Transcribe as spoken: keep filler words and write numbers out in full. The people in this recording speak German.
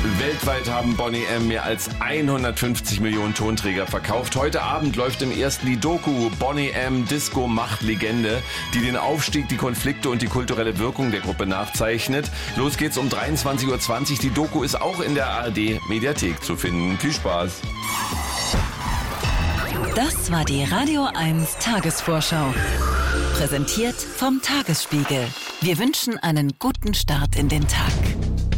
Weltweit haben Boney M. mehr als hundertfünfzig Millionen Tonträger verkauft. Heute Abend läuft im ersten die Doku Boney M. Disco macht Legende, die den Aufstieg, die Konflikte und die kulturelle Wirkung der Gruppe nachzeichnet. Los geht's um dreiundzwanzig Uhr zwanzig. Die Doku ist auch in der A R D-Mediathek zu finden. Viel Spaß. Das war die Radio eins Tagesvorschau. Präsentiert vom Tagesspiegel. Wir wünschen einen guten Start in den Tag.